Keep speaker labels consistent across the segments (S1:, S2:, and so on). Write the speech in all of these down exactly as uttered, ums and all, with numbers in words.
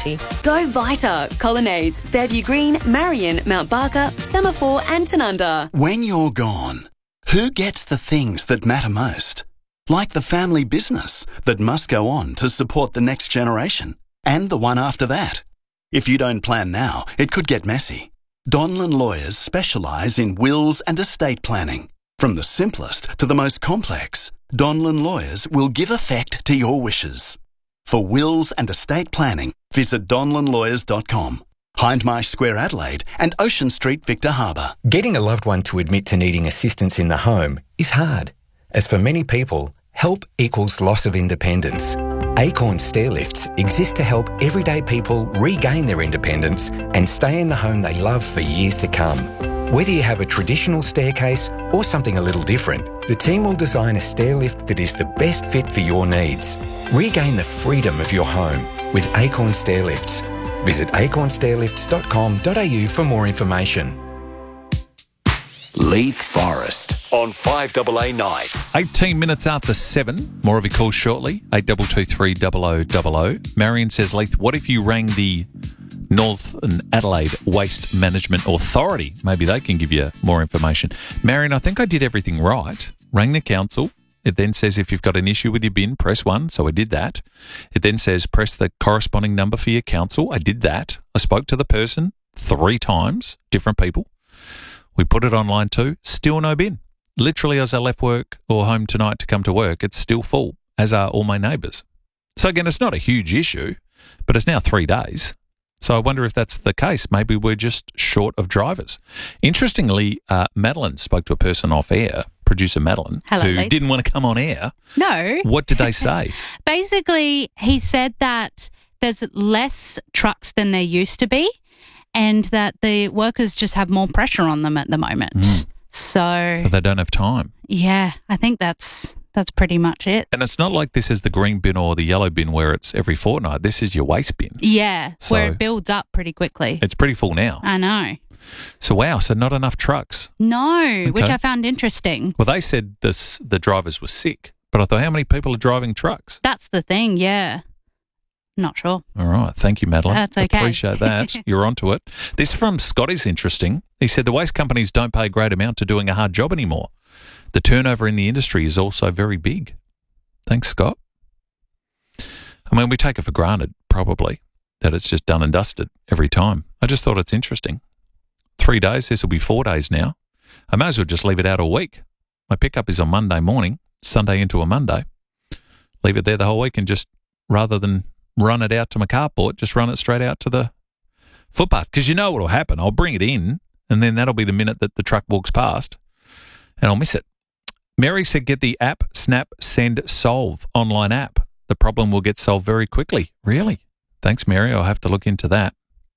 S1: County.
S2: Go Vita, Colonnades, Fairview Green, Marion, Mount Barker, Semaphore and Tanunda.
S3: When you're gone, who gets the things that matter most? Like the family business that must go on to support the next generation and the one after that. If you don't plan now, it could get messy. Donlan Lawyers specialise in wills and estate planning. From the simplest to the most complex, Donlan Lawyers will give effect to your wishes. For wills and estate planning, visit donlan lawyers dot com. Hindmarsh Square, Adelaide and Ocean Street, Victor Harbour.
S4: Getting a loved one to admit to needing assistance in the home is hard, as for many people, help equals loss of independence. Acorn Stairlifts exist to help everyday people regain their independence and stay in the home they love for years to come. Whether you have a traditional staircase or something a little different, the team will design a stairlift that is the best fit for your needs. Regain the freedom of your home with Acorn Stairlifts. Visit acorn stairlifts dot com dot a u for more information.
S5: Leith Forest on five A A Nights.
S6: eighteen minutes after seven. More of your calls shortly. eight two two three double oh double oh. Marion says, Leith, what if you rang the Northern Adelaide Waste Management Authority? Maybe they can give you more information. Marion, I think I did everything right. Rang the council. It then says if you've got an issue with your bin, press one. So I did that. It then says press the corresponding number for your council. I did that. I spoke to the person three times, different people. We put it online too. Still no bin. Literally, as I left work or home tonight to come to work, it's still full, as are all my neighbours. So again, it's not a huge issue, but it's now three days. So I wonder if that's the case. Maybe we're just short of drivers. Interestingly, uh, Madeline spoke to a person off air, producer Madeline,
S7: Hello,
S6: who
S7: Lee.
S6: didn't want to come on air.
S7: No.
S6: What did they say?
S7: Basically, he said that there's less trucks than there used to be and that the workers just have more pressure on them at the moment.
S6: Mm.
S7: So,
S6: So they don't have time.
S7: yeah, I think that's that's pretty much it.
S6: And it's not like this is the green bin or the yellow bin where it's every fortnight. This is your waste bin.
S7: Yeah,
S6: So-
S7: where it builds up pretty quickly.
S6: It's pretty full now.
S7: I know.
S6: So wow, so not enough trucks.
S7: No, which
S6: Okay.
S7: I found interesting.
S6: Well, they said this the drivers were sick, but I thought, how many people are driving trucks?
S7: That's the thing, yeah. Not sure.
S6: All right. Thank you, Madeline.
S7: That's okay.
S6: Appreciate that. You're onto it. This from Scotty's interesting. He said the waste companies don't pay a great amount to doing a hard job anymore. The turnover in the industry is also very big. Thanks, Scott. I mean, we take it for granted, probably, that it's just done and dusted every time. I just thought it's interesting. Three days. This will be four days now. I may as well just leave it out all week. My pickup is on Monday morning, Sunday into a Monday. Leave it there the whole week and just, rather than run it out to my carport, just run it straight out to the footpath. Because you know what will happen. I'll bring it in, and then that'll be the minute that the truck walks past, and I'll miss it. Mary said get the app Snap Send Solve online app. The problem will get solved very quickly. Really? Thanks, Mary. I'll have to look into that.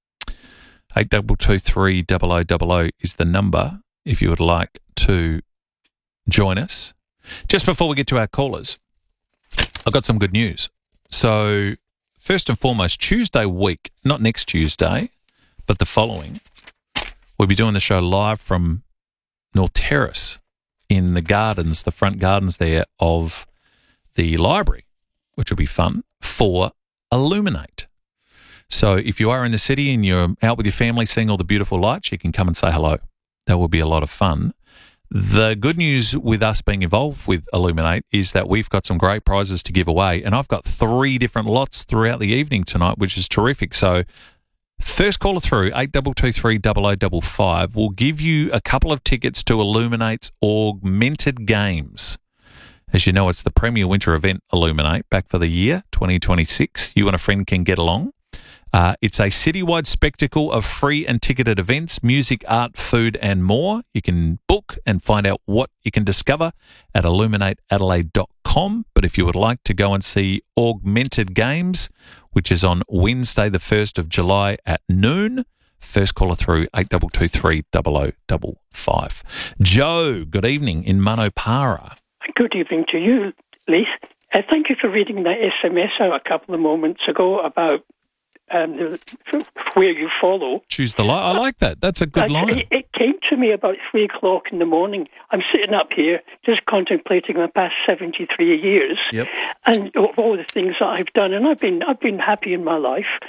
S6: eight two two three double oh double oh is the number if you would like to join us. Just before we get to our callers, I've got some good news. So, first and foremost, Tuesday week, not next Tuesday, but the following, we'll be doing the show live from North Terrace in the gardens, the front gardens there of the library, which will be fun, for Illuminate. So if you are in the city and you're out with your family seeing all the beautiful lights, you can come and say hello. That will be a lot of fun. The good news with us being involved with Illuminate is that we've got some great prizes to give away, and I've got three different lots throughout the evening tonight, which is terrific. So first caller through, eight two two three double oh double five, will give you a couple of tickets to Illuminate's Augmented Games. As you know, it's the premier winter event, Illuminate, back for the year twenty twenty-six. You and a friend can get along. Uh, it's a citywide spectacle of free and ticketed events, music, art, food, and more. You can book and find out what you can discover at illuminate adelaide dot com. But if you would like to go and see Augmented Games, which is on Wednesday, the first of July at noon, first caller through, eight two two three double oh double five. Joe, good evening in Manopara.
S8: Good evening to you, Leith. Uh, thank you for reading that S M S out a couple of moments ago about um, the, where you follow.
S6: Choose the light. I like that. That's a good
S8: Uh,
S6: line.
S8: It, it came to me about three o'clock in the morning. I'm sitting up here just contemplating my past seventy-three years
S6: Yep.
S8: and of all the things that I've done, and I've been I've been happy in my life.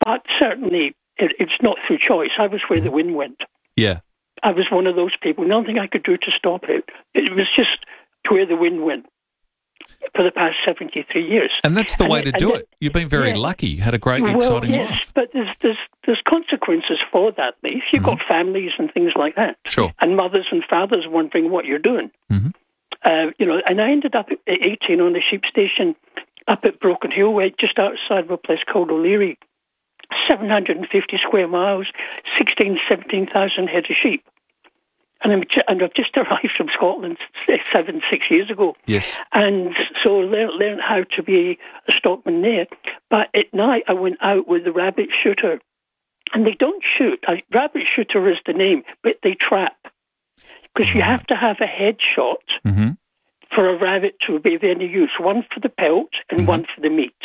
S8: but certainly it, it's not through choice. I was where the wind went.
S6: Yeah.
S8: I was one of those people. Nothing I could do to stop it. It was just where the wind went for the past seventy-three years.
S6: And that's the
S8: and
S6: way
S8: I,
S6: to do
S8: then,
S6: it. You've been very
S8: yeah.
S6: lucky. You had a great,
S8: well,
S6: exciting
S8: yes,
S6: life.
S8: but there's, there's, there's consequences for that, Leif. You've
S6: Mm-hmm.
S8: got families and things like that.
S6: Sure.
S8: And mothers and fathers wondering what you're doing.
S6: Mm-hmm.
S8: Uh, you know, and I ended up at eighteen on the sheep station up at Broken Hill Way, just outside of a place called O'Leary. seven hundred fifty square miles, sixteen, seventeen thousand head of sheep. And, I'm, and I've just arrived from Scotland seven, six years ago.
S6: Yes.
S8: And so learned, learned how to be a stockman there. But at night I went out with the rabbit shooter. And they don't shoot. I, rabbit shooter is the name, but they trap. Because you have to have a headshot
S6: Mm-hmm.
S8: for a rabbit to be of any use. One for the pelt and
S6: Mm-hmm.
S8: one for the meat.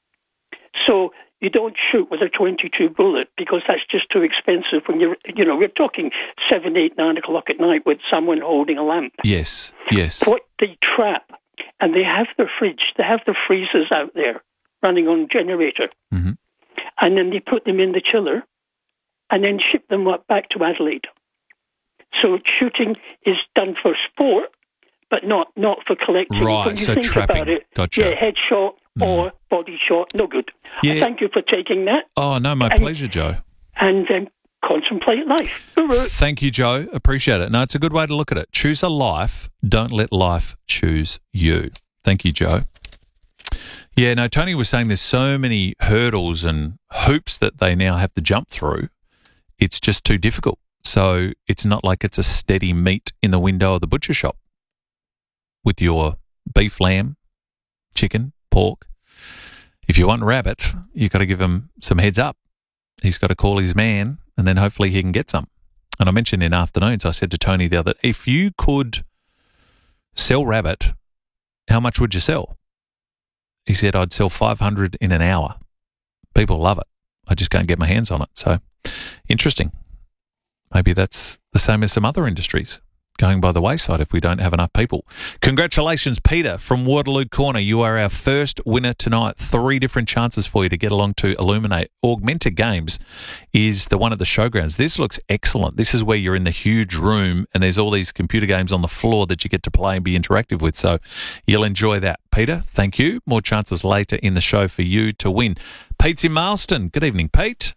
S8: So you don't shoot with a twenty-two bullet because that's just too expensive when you're, you know, we're talking seven, eight, nine o'clock at night with someone holding a lamp.
S6: Yes, yes.
S8: What they trap, and they have their fridge, they have their freezers out there running on generator.
S6: Mm-hmm.
S8: And then they put them in the chiller and then ship them up back to Adelaide. So shooting is done for sport, but not, not for collecting.
S6: Right,
S8: when you
S6: so
S8: think
S6: trapping.
S8: about it,
S6: Gotcha.
S8: yeah, headshot or body shot, no good.
S6: Yeah.
S8: Thank you for taking that.
S6: Oh, no, my
S8: And-
S6: pleasure, Joe.
S8: And then contemplate life. Hooroo.
S6: Thank you, Joe. Appreciate it. No, it's a good way to look at it. Choose a life. Don't let life choose you. Thank you, Joe. Yeah, no, Tony was saying there's so many hurdles and hoops that they now have to jump through. It's just too difficult. So it's not like it's a steady meat in the window of the butcher shop with your beef, lamb, chicken, pork. If you want rabbit, you've got to give him some heads up. He's got to call his man and then hopefully he can get some. And I mentioned in afternoons, I said to Tony the other, if you could sell rabbit, how much would you sell? He said, I'd sell five hundred in an hour. People love it. I just can't get my hands on it. So interesting. Maybe that's the same as some other industries going by the wayside if we don't have enough people. Congratulations, Peter from Waterloo Corner. You are our first winner tonight. Three different chances for you to get along to Illuminate. Augmenta Games is the one at the showgrounds. This looks excellent. This is where you're in the huge room and there's all these computer games on the floor that you get to play and be interactive with. So you'll enjoy that. Peter, thank you. More chances later in the show for you to win. Pete's in Marston. Good evening, Pete.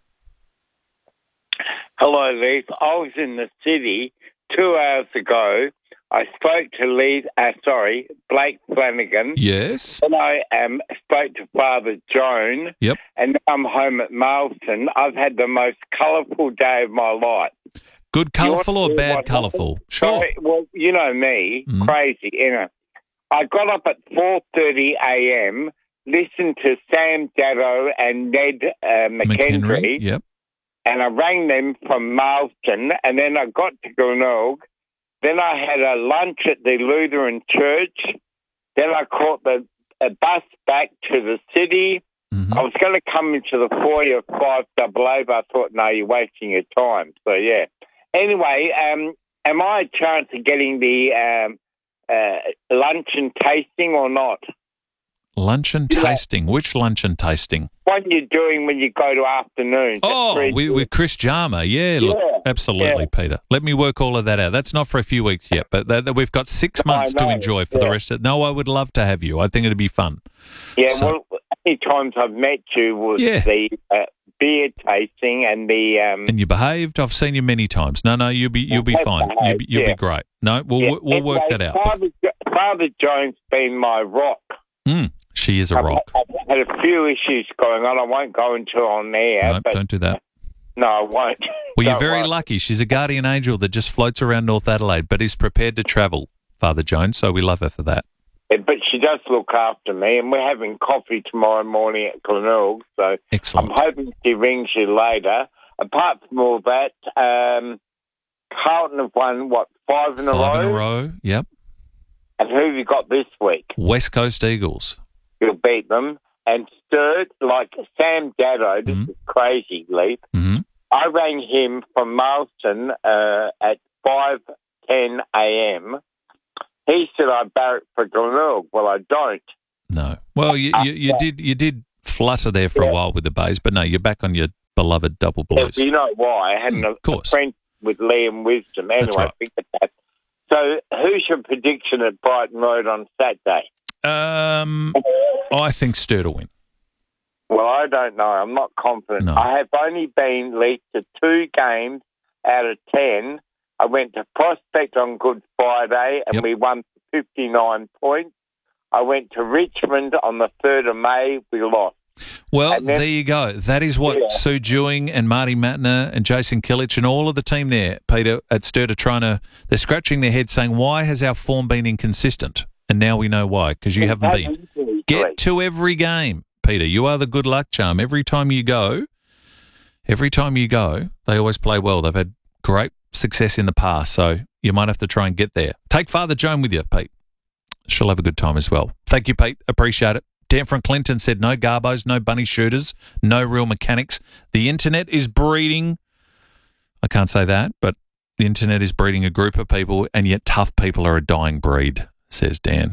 S1: Hello, Leith. I was in the city two hours ago. I spoke to Leith, uh, sorry, Blake Flanagan.
S6: Yes.
S1: Then I um, spoke to Father Joan.
S6: Yep.
S1: And now I'm home at Marston. I've had the most colourful day of my life.
S6: Good colourful
S1: You
S6: or
S1: want to
S6: bad
S1: hear what
S6: colourful?
S1: happened?
S6: Sure.
S1: Sorry, well, you know me,
S6: Mhm.
S1: crazy, you know. I got up at four thirty a.m., listened to Sam Daddo and Ned uh, McHenry.
S6: Yep.
S1: And I rang them from Marston, and then I got to Glenelg. Then I had a lunch at the Lutheran Church. Then I caught the a bus back to the city.
S6: Mm-hmm.
S1: I was going to come into the foyer of five double A, but I thought, no, you're wasting your time. So, yeah. Anyway, um, am I a chance of getting the um, uh, lunch and tasting or not?
S6: Lunch and
S1: Yeah.
S6: tasting. Which lunch and tasting?
S1: What you're doing when you go to afternoons?
S6: Oh,
S1: That's
S6: we, with Chris Jarmer. Yeah, look,
S1: Yeah,
S6: absolutely,
S1: yeah.
S6: Peter. Let me work all of that out. That's not for a few weeks yet, but that, that we've got six
S1: No, I
S6: months to
S1: know,
S6: enjoy for the
S1: yeah.
S6: rest of it. No, I would love to have you. I think it'd be fun.
S1: Yeah,
S6: So-
S1: well, any times I've met you was
S6: Yeah.
S1: the uh, beer tasting and the... Um,
S6: And you behaved. I've seen you many times. No, no, you'll be you'll be
S1: I've
S6: fine. You'll be,
S1: behaved,
S6: you'll
S1: yeah.
S6: be great. No, we'll
S1: yeah.
S6: we'll work
S1: Anyway,
S6: that out.
S1: Father, Jo- Father Joan's been my rock.
S6: Mm, she is a
S1: I've,
S6: rock.
S1: I've had a few issues going on. I won't go into on there.
S6: No,
S1: but
S6: don't do that.
S1: No, I won't.
S6: Well, you're
S1: Don't
S6: very
S1: worry.
S6: lucky. She's a guardian angel that just floats around North Adelaide, but is prepared to travel, Father Jones. So we love her for that.
S1: Yeah, but she does look after me, and we're having coffee tomorrow morning at Glenelg, so
S6: Excellent.
S1: I'm hoping she rings you later. Apart from all that, um, Carlton have won, what, five in a
S6: Five
S1: row?
S6: in a row. Yep.
S1: And who have you got this week?
S6: West Coast Eagles.
S1: You'll beat them. And third, like Sam Daddo, this
S6: Mhm.
S1: is crazy, Leith.
S6: Mm-hmm.
S1: I rang him from Marston uh, at five ten a.m. He said I barrack for Glenelg. Well, I don't.
S6: No. Well, you, you, you did you did flutter there for a while with the Bays, but no, you're back on your beloved double blues.
S1: Yeah, you know why? I had
S6: Mm,
S1: a,
S6: of course.
S1: a friend with Liam Wisdom. Anyway,
S6: right.
S1: think of that. So, who's your prediction at Brighton Road on Saturday?
S6: Um, I think Sturt will win.
S1: Well, I don't know. I'm not confident.
S6: No.
S1: I have only been leaked to two games out of ten. I went to Prospect on Good Friday and
S6: Yep.
S1: we won fifty-nine points. I went to Richmond on the third of May. We lost.
S6: Well,
S1: And then-
S6: there you go. That is what
S1: Yeah.
S6: Sue Dewing and Marty Matner and Jason Killich and all of the team there, Peter, at Sturt are trying to, they're scratching their heads saying, why has our form been inconsistent? And now we know why, because you haven't been. Get to every game, Peter. You are the good luck charm. Every time you go, every time you go, they always play well. They've had great success in the past, so you might have to try and get there. Take Father Joan with you, Pete. She'll have a good time as well. Thank you, Pete. Appreciate it. Dan from Clinton said no garbos, no bunny shooters, no real mechanics. The internet is breeding, I can't say that, but the internet is breeding a group of people, and yet tough people are a dying breed, says Dan.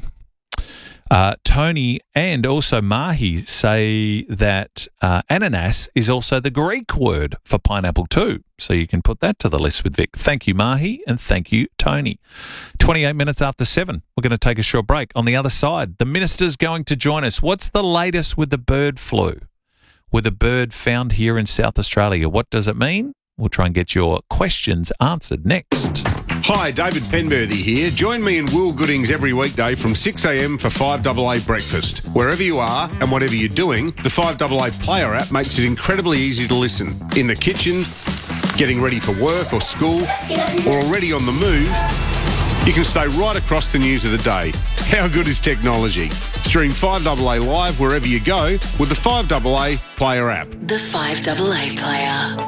S6: Uh, Tony and also Mahi say that uh, ananas is also the Greek word for pineapple too. So you can put that to the list with Vic. Thank you, Mahi, and thank you, Tony. twenty-eight minutes after seven, we're going to take a short break. On the other side, the minister's going to join us. What's the latest with the bird flu? With a bird found here in South Australia, what does it mean? We'll try and get your questions answered next.
S9: Hi, David Penberthy here. Join me and Will Goodings every weekday from six a m for five A A breakfast. Wherever you are and whatever you're doing, the five A A Player app makes it incredibly easy to listen. In the kitchen, getting ready for work or school, or already on the move, you can stay right across the news of the day. How good is technology? Stream five A A live wherever you go with the five A A Player app.
S10: The five A A Player.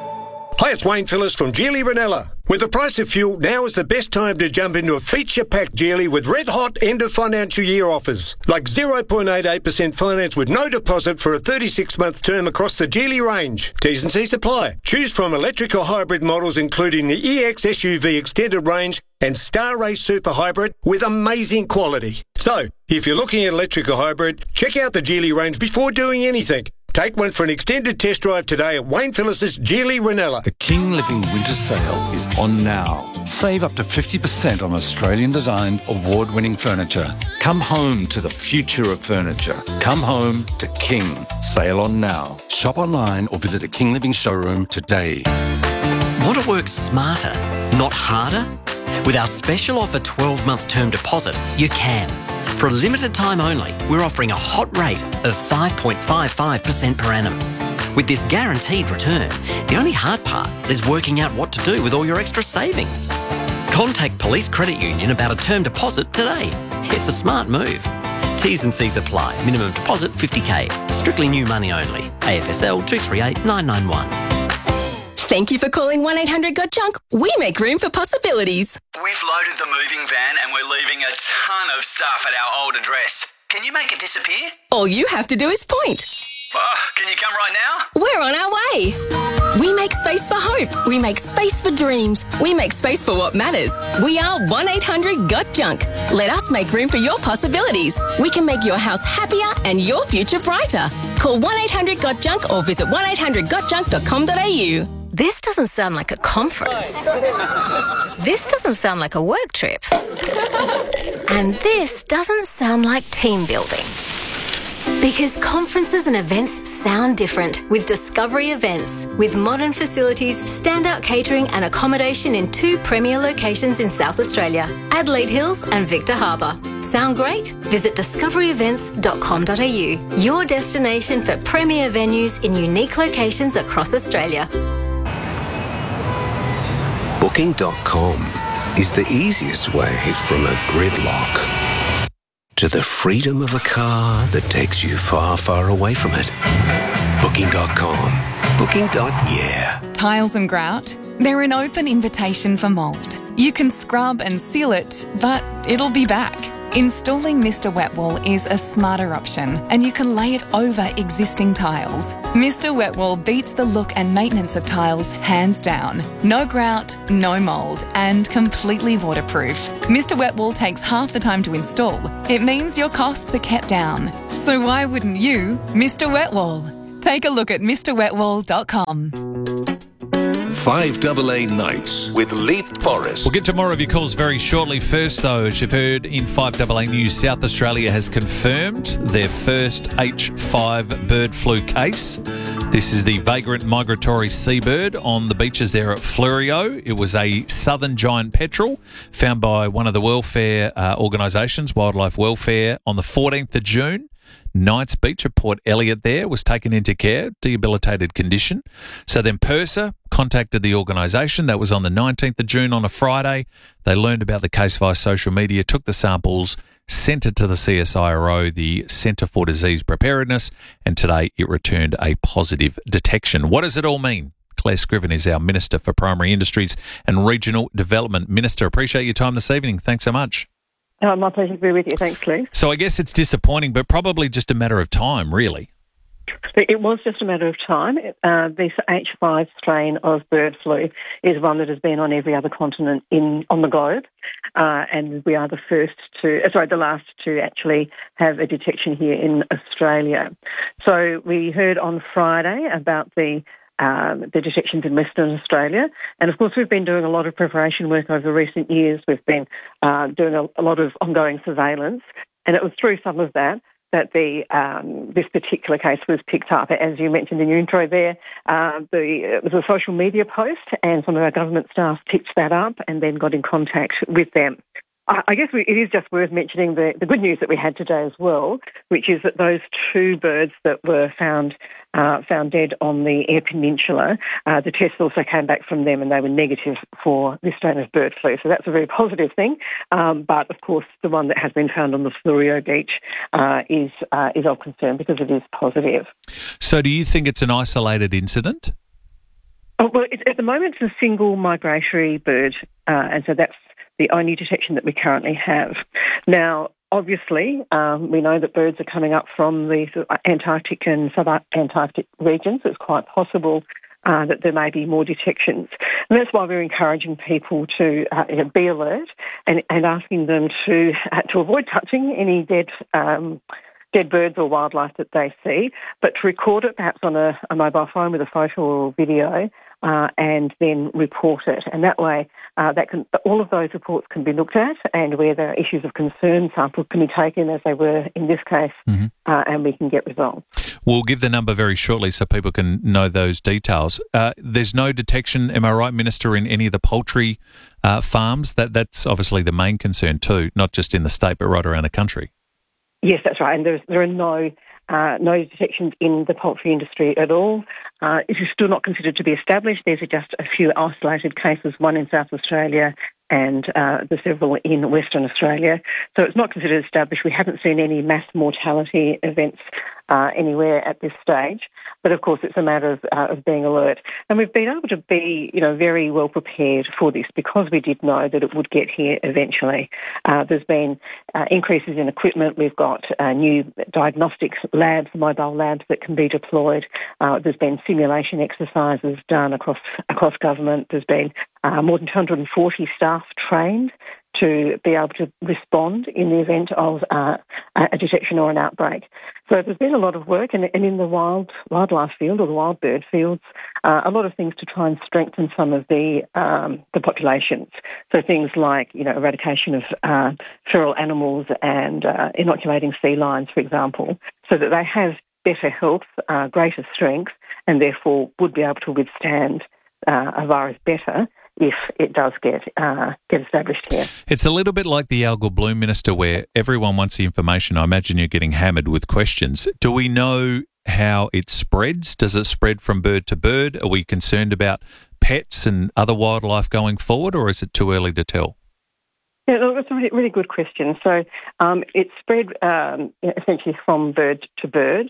S11: Hi, it's Wayne Phillips from Geely Ranella. With the price of fuel, now is the best time to jump into a feature-packed Geely with red-hot end-of-financial year offers, like zero point eight eight percent finance with no deposit for a thirty-six month term across the Geely range. T's and C's apply. Choose from electric or hybrid models including the E X S U V Extended Range and Star Race Super Hybrid with amazing quality. So, if you're looking at electric or hybrid, check out the Geely range before doing anything. Take one for an extended test drive today at Wayne Phillips' Geely Ranella.
S12: The King Living Winter Sale is on now. Save up to fifty percent on Australian-designed, award-winning furniture. Come home to the future of furniture. Come home to King. Sale on now. Shop online or visit a King Living showroom today.
S13: Want to work smarter, not harder? With our special offer twelve month term deposit, you can. For a limited time only, we're offering a hot rate of five point five five percent per annum. With this guaranteed return, the only hard part is working out what to do with all your extra savings. Contact Police Credit Union about a term deposit today. It's a smart move. T's and C's apply. Minimum deposit fifty K. Strictly new money only. A F S L two three eight nine nine one.
S2: Thank you for calling one eight hundred got junk. We make room for possibilities.
S14: We've loaded the moving van and we're leaving a ton of stuff at our old address. Can you make it disappear?
S2: All you have to do is point.
S14: Oh, can you come right now?
S2: We're on our way. We make space for hope. We make space for dreams. We make space for what matters. We are one eight hundred got junk. Let us make room for your possibilities. We can make your house happier and your future brighter. Call one eight hundred got junk or visit one eight hundred got junk dot com dot a u.
S15: This doesn't sound like a conference. This doesn't sound like a work trip. And this doesn't sound like team building. Because conferences and events sound different with Discovery Events. With modern facilities, standout catering and accommodation in two premier locations in South Australia, Adelaide Hills and Victor Harbour. Sound great? Visit discovery events dot com dot a u, your destination for premier venues in unique locations across Australia.
S16: Booking dot com is the easiest way from a gridlock to the freedom of a car that takes you far, far away from it. Booking dot com. Booking. Yeah.
S17: Tiles and grout, they're an open invitation for mould. You can scrub and seal it, but it'll be back. Installing Mister Wet Wall is a smarter option, and you can lay it over existing tiles. Mister Wet Wall beats the look and maintenance of tiles hands down. No grout, no mould, and completely waterproof. Mister Wet Wall takes half the time to install. It means your costs are kept down. So why wouldn't you Mister Wet Wall? Take a look at Mr Wet Wall dot com.
S5: five double A Nights with Leith Forrest.
S6: We'll get to more of your calls very shortly. First, though, as you've heard in five double A News, South Australia has confirmed their first H five bird flu case. This is the vagrant migratory seabird on the beaches there at Fleurieu. It was a southern giant petrel found by one of the welfare uh, organisations, Wildlife Welfare, on the fourteenth of June. Knights Beach at Port Elliot there was taken into care, debilitated condition. So then PIRSA contacted the organisation. That was on the nineteenth of June on a Friday. They learned about the case via social media, took the samples, sent it to the C S I R O, the Centre for Disease Preparedness, and today it returned a positive detection. What does it all mean? Claire Scriven is our Minister for Primary Industries and Regional Development. Minister, appreciate your time this evening. Thanks so much.
S18: Oh, my pleasure to be with you. Thanks, Lee.
S6: So I guess it's disappointing, but probably just a matter of time, really.
S18: It was just a matter of time. Uh, this H five strain of bird flu is one that has been on every other continent in on the globe, uh, and we are the first to, uh, sorry, the last to actually have a detection here in Australia. So we heard on Friday about the Um, the detections in Western Australia. And of course, we've been doing a lot of preparation work over recent years. We've been uh, doing a, a lot of ongoing surveillance. And it was through some of that that the um, this particular case was picked up. As you mentioned in your intro there, uh, the, it was a social media post, and some of our government staff picked that up and then got in contact with them. I guess we, it is just worth mentioning the, the good news that we had today as well, which is that those two birds that were found uh, found dead on the Eyre Peninsula, uh, the tests also came back from them and they were negative for this strain of bird flu. So that's a very positive thing. Um, but, of course, the one that has been found on the Fleurieu beach uh, is, uh, is of concern because it is positive.
S6: So do you think it's an isolated incident?
S18: Oh, well, it, at the moment it's a single migratory bird, uh, and so that's the only detection that we currently have. Now, obviously, um, we know that birds are coming up from the sort of Antarctic and sub-Antarctic regions. It's quite possible uh, that there may be more detections. And that's why we're encouraging people to uh, you know, be alert and, and asking them to uh, to avoid touching any dead um, dead birds or wildlife that they see, but to record it perhaps on a, a mobile phone with a photo or video, Uh, and then report it. And that way, uh, that can, all of those reports can be looked at, and where there are issues of concern, samples can be taken, as they were in this case, mm-hmm. uh, and we can get results.
S6: We'll give the number very shortly so people can know those details. Uh, there's no detection, am I right, Minister, in any of the poultry uh, farms? That That's obviously the main concern too, not just in the state but right around the country.
S18: Yes, that's right. And there's, there are no Uh, no detections in the poultry industry at all. Uh, it is still not considered to be established. There's just a few isolated cases, one in South Australia and uh, the several in Western Australia. So it's not considered established. We haven't seen any mass mortality events uh, anywhere at this stage. But of course, it's a matter of, uh, of being alert. And we've been able to be, you know, very well prepared for this because we did know that it would get here eventually. Uh, there's been uh, increases in equipment. We've got uh, new diagnostic labs, mobile labs that can be deployed. Uh, there's been simulation exercises done across across government. There's been uh, more than two hundred forty staff trained to be able to respond in the event of uh, a detection or an outbreak. So there's been a lot of work, and, and in the wild wildlife field or the wild bird fields, uh, a lot of things to try and strengthen some of the um, the populations. So things like, you know, eradication of uh, feral animals and uh, inoculating sea lions, for example, so that they have better health, uh, greater strength, and therefore would be able to withstand uh, a virus better if it does get uh, get established here.
S6: It's a little bit like the algal bloom, Minister, where everyone wants the information. I imagine you're getting hammered with questions. Do we know how it spreads? Does it spread from bird to bird? Are we concerned about pets and other wildlife going forward, or is it too early to tell?
S18: Yeah, look, that's a really, really good question. So um, it spread um, essentially from bird to bird.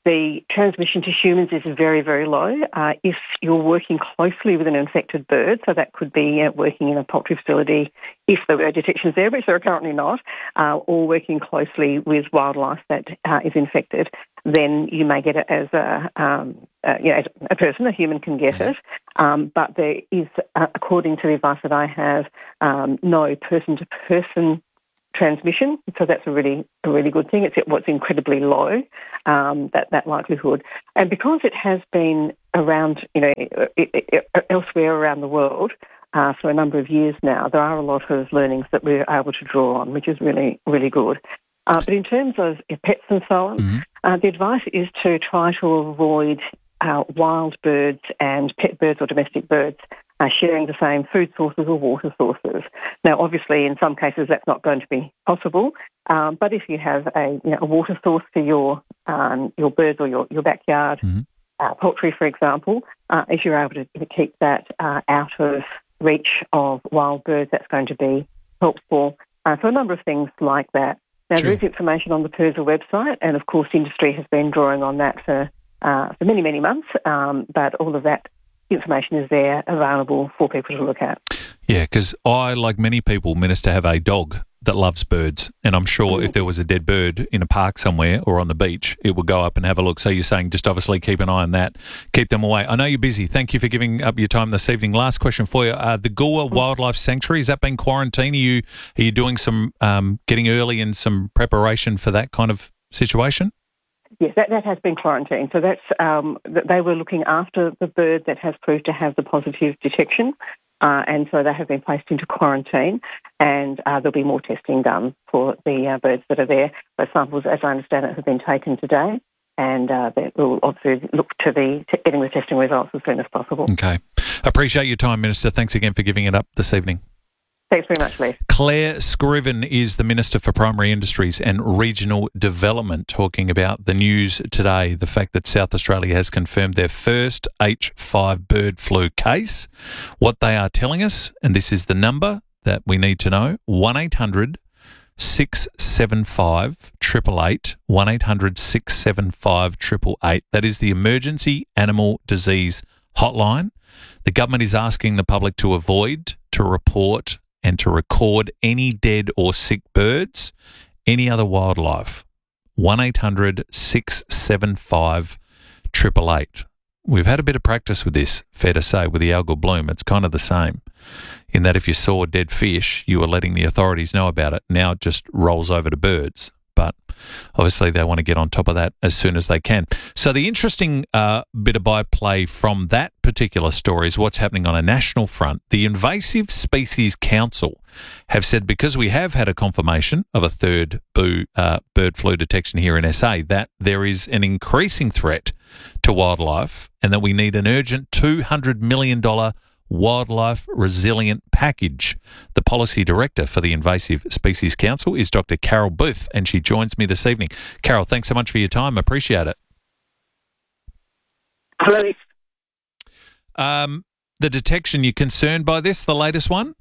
S18: The transmission to humans is very, very low. Uh, if you're working closely with an infected bird, so that could be uh, working in a poultry facility if there were detections there, which there are currently not, uh, or working closely with wildlife that uh, is infected, then you may get it as a, um, uh, you know, as a person, a human can get it. Um, but there is, uh, according to the advice that I have, um, no person-to-person transmission, so that's a really a really good thing. It's what's incredibly low, um, that that likelihood, and because it has been around, you know, it, it, it, elsewhere around the world uh, for a number of years now, there are a lot of learnings that we're able to draw on, which is really really good. Uh, but in terms of pets and so on, mm-hmm. uh, the advice is to try to avoid uh, wild birds and pet birds or domestic birds Uh, sharing the same food sources or water sources. Now, obviously, in some cases, that's not going to be possible. Um, but if you have a, you know, a water source for your um, your birds or your, your backyard mm-hmm. uh, poultry, for example, uh, if you're able to, to keep that uh, out of reach of wild birds, that's going to be helpful. Uh, so a number of things like that. Now, True. There is information on the P I R S A website, and of course, industry has been drawing on that for uh, for many, many months. Um, but all of that information is there available for people to look at.
S6: Yeah, because I, like many people, Minister, have a dog that loves birds, and I'm sure mm-hmm. if there was a dead bird in a park somewhere or on the beach, it would go up and have a look. So you're saying just obviously keep an eye on that, keep them away. I know you're busy. Thank you for giving up your time this evening. Last question for you. Uh, the Goolwa mm-hmm. Wildlife Sanctuary, has that been quarantined? Are you, are you doing some, um, getting early in some preparation for that kind of situation?
S18: Yes, that, that has been quarantined. So that's um, they were looking after the bird that has proved to have the positive detection, uh, and so they have been placed into quarantine, and uh, there'll be more testing done for the uh, birds that are there. Those samples, as I understand it, have been taken today, and uh, we'll obviously look to the t- getting the testing results as soon as possible.
S6: Okay. Appreciate your time, Minister. Thanks again for giving it up this evening.
S18: Thanks very much, Lee.
S6: Claire Scriven is the Minister for Primary Industries and Regional Development, talking about the news today, the fact that South Australia has confirmed their first H five bird flu case. What they are telling us, and this is the number that we need to know, one eight hundred six seven five eight eight eight, one eight hundred six seven five eight eight eight. That is the Emergency Animal Disease Hotline. The government is asking the public to avoid, to report and to record any dead or sick birds, any other wildlife. one eight hundred six seven five eight eight eight. We've had a bit of practice with this, fair to say, with the algal bloom. It's kind of the same in that if you saw dead fish, you were letting the authorities know about it. Now it just rolls over to birds. But obviously they want to get on top of that as soon as they can. So the interesting uh, bit of byplay from that particular story is what's happening on a national front. The Invasive Species Council have said, because we have had a confirmation of a third boo, uh, bird flu detection here in S A, that there is an increasing threat to wildlife and that we need an urgent two hundred million dollars Wildlife Resilient Package. The Policy Director for the Invasive Species Council is Doctor Carol Booth, and she joins me this evening. Carol, thanks so much for your time. Appreciate it.
S19: Hello.
S6: Um, the detection, you concerned by this, the latest one?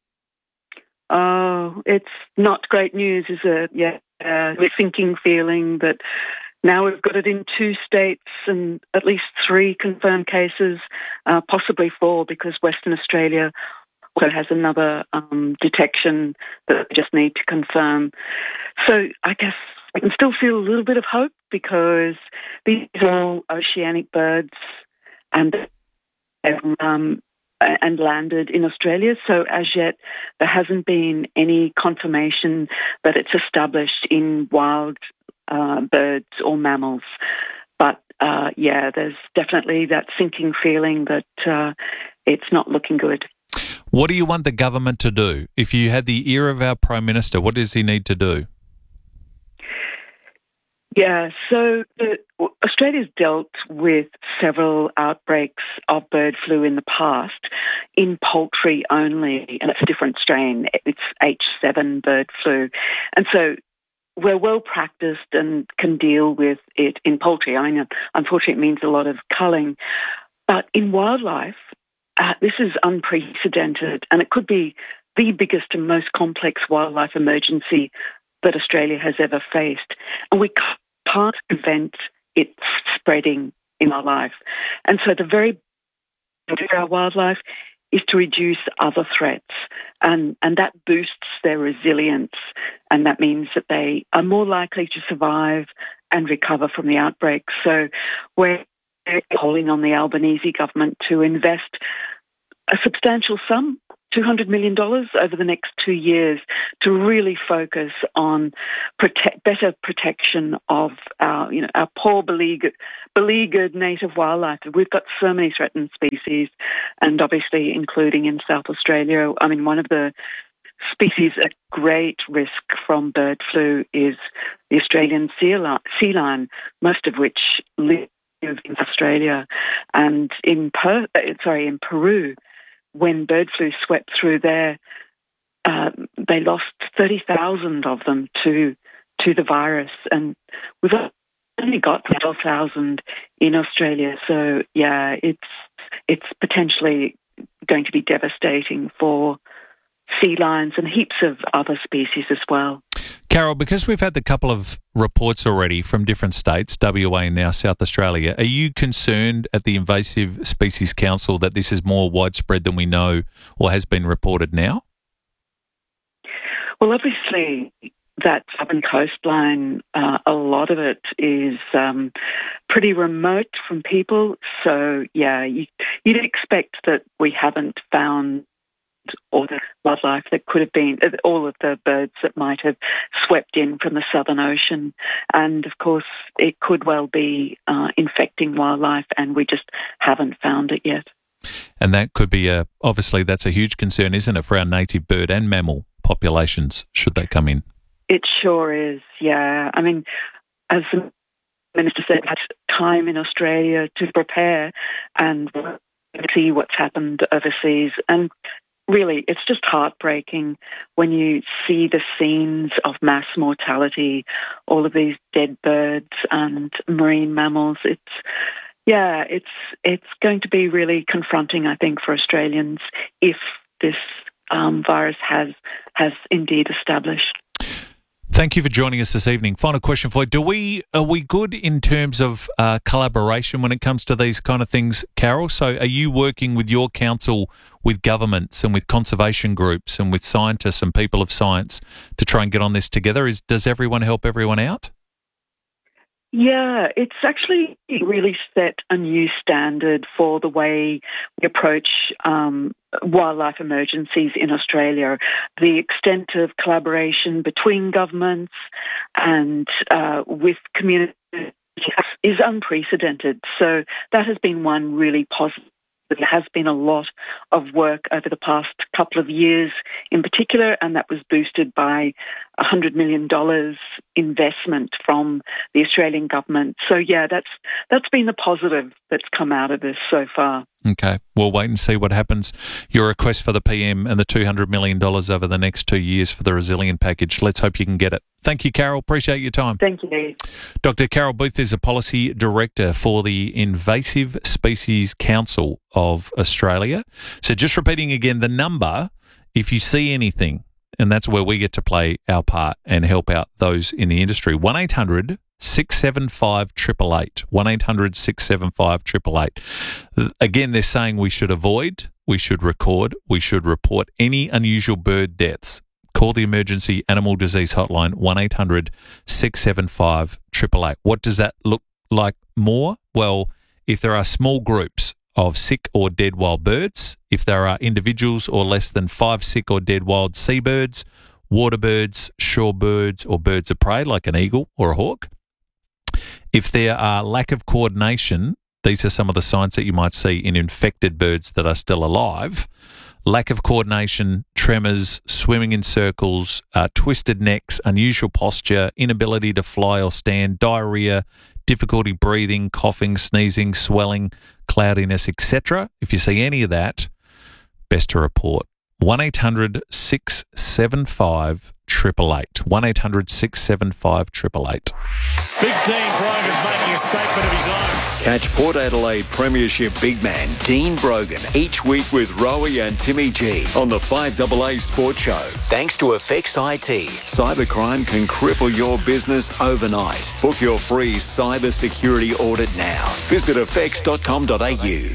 S19: Oh, it's not great news, is it? Yeah, uh, we're thinking, feeling that now we've got it in two states and at least three confirmed cases, uh, possibly four, because Western Australia also has another um, detection that we just need to confirm. So I guess we can still feel a little bit of hope because these are all oceanic birds and um, and landed in Australia. So as yet, there hasn't been any confirmation that it's established in wild Uh, birds or mammals. But, uh, yeah, there's definitely that sinking feeling that uh, it's not looking good.
S6: What do you want the government to do? If you had the ear of our Prime Minister, what does he need to do?
S19: Yeah, so uh, Australia's dealt with several outbreaks of bird flu in the past in poultry only, and it's a different strain. It's H seven bird flu. And so we're well practiced and can deal with it in poultry. I mean, unfortunately, it means a lot of culling. But in wildlife, uh, this is unprecedented, and it could be the biggest and most complex wildlife emergency that Australia has ever faced. And we can't prevent it's spreading in our life. And so the very best for our wildlife is to reduce other threats, and, and that boosts their resilience, and that means that they are more likely to survive and recover from the outbreak. So we're calling on the Albanese government to invest a substantial sum, two hundred million dollars over the next two years, to really focus on protect, better protection of our, you know, our poor beleaguered, beleaguered native wildlife. We've got so many threatened species, and obviously including in South Australia. I mean, one of the species at great risk from bird flu is the Australian sea lion, most of which live in Australia. And in per- sorry, in Peru, when bird flu swept through there, uh, they lost thirty thousand of them to to the virus, and we've only got twelve thousand in Australia. So yeah, it's it's potentially going to be devastating for sea lions and heaps of other species as well.
S6: Carol, because we've had the couple of reports already from different states, W A and now South Australia, are you concerned at the Invasive Species Council that this is more widespread than we know or has been reported now?
S19: Well, obviously, that southern coastline, uh, a lot of it is um, pretty remote from people. So, yeah, you, you'd expect that we haven't found all the wildlife that could have been, all of the birds that might have swept in from the Southern Ocean. And, of course, it could well be uh, infecting wildlife, and we just haven't found it yet.
S6: And that could be, a, obviously, that's a huge concern, isn't it, for our native bird and mammal populations, should they come in?
S19: It sure is, yeah. I mean, as the Minister said, had time in Australia to prepare and see what's happened overseas. And really, it's just heartbreaking when you see the scenes of mass mortality, all of these dead birds and marine mammals. It's, yeah, it's it's going to be really confronting, I think, for Australians if this um, virus has has indeed established.
S6: Thank you for joining us this evening. Final question for you. Do we, are we good in terms of uh, collaboration when it comes to these kind of things, Carol? So are you working with your council with governments and with conservation groups and with scientists and people of science to try and get on this together? Is, does everyone help everyone out?
S19: Yeah, it's actually really set a new standard for the way we approach um, wildlife emergencies in Australia. The extent of collaboration between governments and uh, with communities is unprecedented. So that has been one really positive. There has been a lot of work over the past couple of years in particular, and that was boosted by one hundred million dollars investment from the Australian government. So, yeah, that's that's been the positive that's come out of this so far.
S6: Okay, we'll wait and see what happens. Your request for the P M and the two hundred million dollars over the next two years for the resilient package. Let's hope you can get it. Thank you, Carol. Appreciate your time.
S19: Thank you.
S6: Doctor Carol Booth is a Policy Director for the Invasive Species Council of Australia. So just repeating again, the number, if you see anything, and that's where we get to play our part and help out those in the industry, one eight hundred six seven five eight eight eight, one eight hundred six seven five eight eight eight. Again, they're saying we should avoid, we should record, we should report any unusual bird deaths. Call the emergency animal disease hotline, one eight hundred six seven five eight eight eight. What does that look like more? Well, if there are small groups of sick or dead wild birds, if there are individuals or less than five sick or dead wild seabirds, water birds, shore birds, or birds of prey like an eagle or a hawk, if there are lack of coordination, these are some of the signs that you might see in infected birds that are still alive. Lack of coordination, tremors, swimming in circles, uh, twisted necks, unusual posture, inability to fly or stand, diarrhea, difficulty breathing, coughing, sneezing, swelling, cloudiness, et cetera. If you see any of that, best to report. one eight hundred six seven five eight eight eight. one eight hundred six seven five eight eight eight.
S20: Big Dean Private is making a statement of his own.
S21: Catch Port Adelaide Premiership big man Dean Brogan each week with Rowie and Timmy G on the five A A Sports Show. Thanks to Effects I T. Cybercrime can cripple your business overnight. Book your free cyber security audit now. Visit effects dot com dot a u.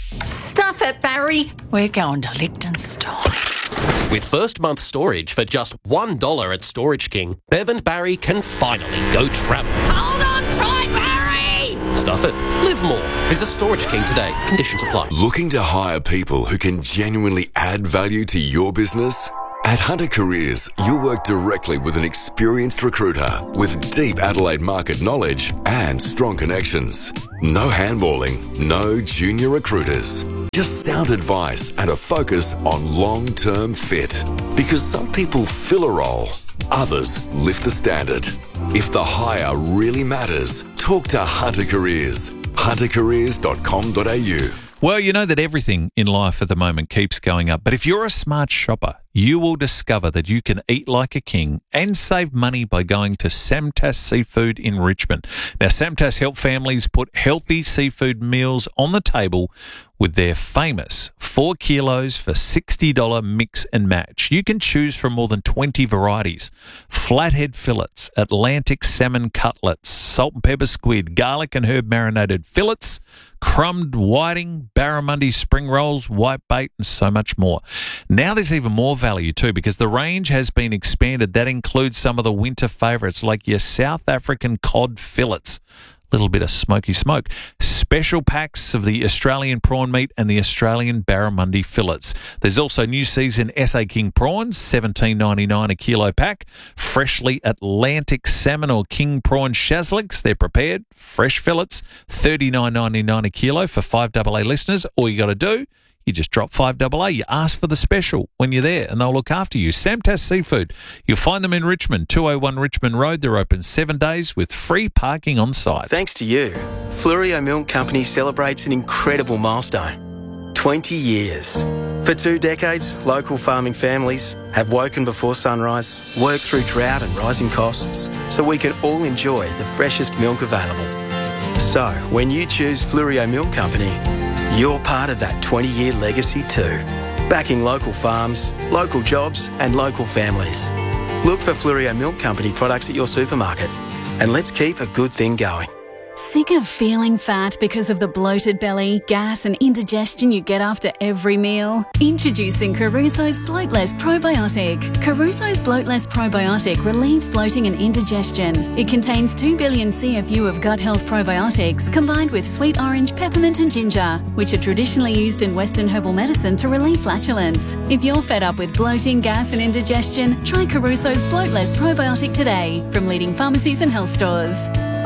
S22: Stuff it, Barry. We're going to Liechtenstein.
S23: With first month storage for just one dollar at Storage King, Bev and Barry can finally go travel.
S22: Hold on tight, Barry!
S23: Stuff it. Live more. Visit Storage King today. Conditions apply.
S24: Looking to hire people who can genuinely add value to your business? At Hunter Careers, you'll work directly with an experienced recruiter with deep Adelaide market knowledge and strong connections. No handballing, no junior recruiters. Just sound advice and a focus on long-term fit. Because some people fill a role, others lift the standard. If the hire really matters, talk to Hunter Careers. hunter careers dot com dot a u.
S6: Well, you know that everything in life at the moment keeps going up. But if you're a smart shopper, you will discover that you can eat like a king and save money by going to Samtas Seafood in Richmond. Now, Samtas help families put healthy seafood meals on the table with their famous four kilos for sixty dollars mix and match. You can choose from more than twenty varieties. Flathead fillets, Atlantic salmon cutlets, salt and pepper squid, garlic and herb marinated fillets, crumbed whiting, barramundi spring rolls, whitebait, and so much more. Now there's even more value too because the range has been expanded. That includes some of the winter favourites like your South African cod fillets. Little bit of smoky smoke. Special packs of the Australian prawn meat and the Australian barramundi fillets. There's also new season S A King prawns, seventeen ninety-nine a kilo pack. Freshly Atlantic salmon or king prawn shazliks, they're prepared. Fresh fillets, thirty-nine ninety-nine a kilo for five A A listeners. All you got to do, you just drop five A A. You ask for the special when you're there and they'll look after you. Samtas Seafood. You'll find them in Richmond, two oh one Richmond Road. They're open seven days with free parking on site.
S25: Thanks to you, Fluorio Milk Company celebrates an incredible milestone. twenty years. For two decades, local farming families have woken before sunrise, worked through drought and rising costs, so we can all enjoy the freshest milk available. So, when you choose Fluorio Milk Company, you're part of that twenty-year legacy too. Backing local farms, local jobs and local families. Look for Fluorio Milk Company products at your supermarket and let's keep a good thing going.
S26: Sick of feeling fat because of the bloated belly, gas and indigestion you get after every meal? Introducing Caruso's Bloatless Probiotic. Caruso's Bloatless Probiotic relieves bloating and indigestion. It contains two billion C F U of gut health probiotics combined with sweet orange, peppermint and ginger, which are traditionally used in Western herbal medicine to relieve flatulence. If you're fed up with bloating, gas and indigestion, try Caruso's Bloatless Probiotic today from leading pharmacies and health stores.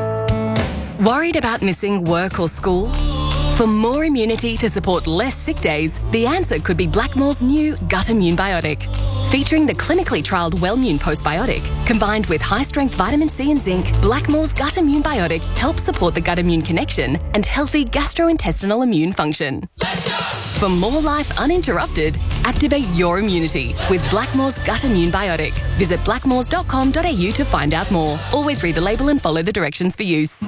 S2: Worried about missing work or school? For more immunity to support less sick days, the answer could be Blackmore's new Gut Immune Biotic. Featuring the clinically trialled Wellmune Postbiotic, combined with high-strength vitamin C and zinc, Blackmore's Gut Immune Biotic helps support the gut-immune connection and healthy gastrointestinal immune function. For more life uninterrupted, activate your immunity with Blackmore's Gut Immune Biotic. Visit blackmores dot com dot a u to find out more. Always read the label and follow the directions for use.